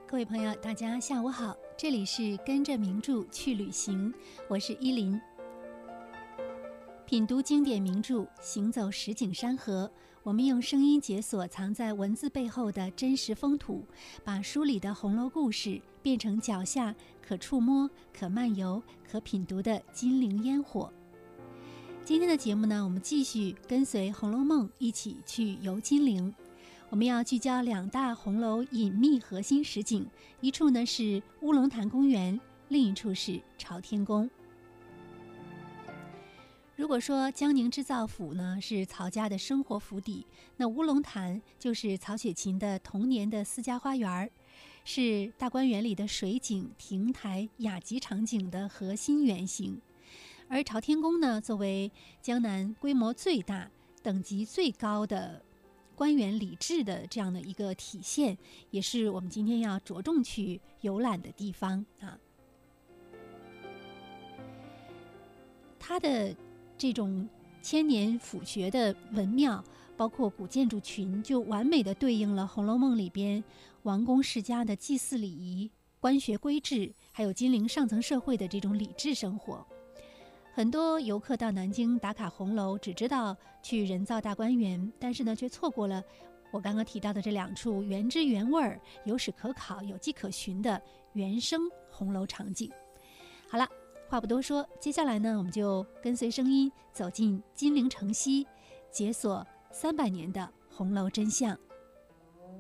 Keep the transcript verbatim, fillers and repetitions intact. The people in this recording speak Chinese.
各位朋友，大家下午好，这里是跟着名著去旅行，我是依林。品读经典名著，行走石景山河，我们用声音解锁藏在文字背后的真实风土，把书里的红楼故事变成脚下可触摸、可漫游、可品读的金陵烟火。今天的节目呢，我们继续跟随《红楼梦》一起去游金陵。我们要聚焦两大红楼隐秘核心实景，一处呢是乌龙潭公园，另一处是朝天宫。如果说江宁织造府呢是曹家的生活府邸，那乌龙潭就是曹雪芹的童年的私家花园，是大观园里的水景、亭台、雅集场景的核心原型。而朝天宫呢，作为江南规模最大、等级最高的官员礼制的这样的一个体现，也是我们今天要着重去游览的地方啊。它的这种千年府学的文庙，包括古建筑群，就完美的对应了《红楼梦》里边王公世家的祭祀礼仪、官学规制，还有金陵上层社会的这种礼制生活。很多游客到南京打卡红楼，只知道去人造大观园，但是呢，却错过了我刚刚提到的这两处原汁原味、有史可考、有迹可循的原生红楼场景。好了，话不多说，接下来呢，我们就跟随声音走进金陵城西，解锁三百年的红楼真相。